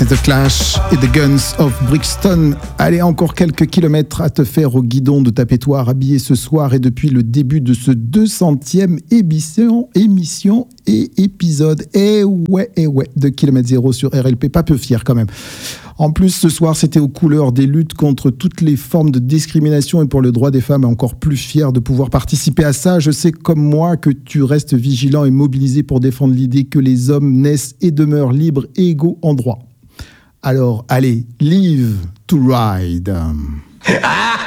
C'est The Clash et The Guns of Brixton. Allez, encore quelques kilomètres à te faire au guidon de ta pétoire habillé ce soir et depuis le début de ce 200e émission et épisode. Et ouais, de kilomètre zéro sur RLP, pas peu fier quand même. En plus, ce soir, c'était aux couleurs des luttes contre toutes les formes de discrimination et pour le droit des femmes, encore plus fier de pouvoir participer à ça. Je sais comme moi que tu restes vigilant et mobilisé pour défendre l'idée que les hommes naissent et demeurent libres et égaux en droit. Alors, allez, live to ride.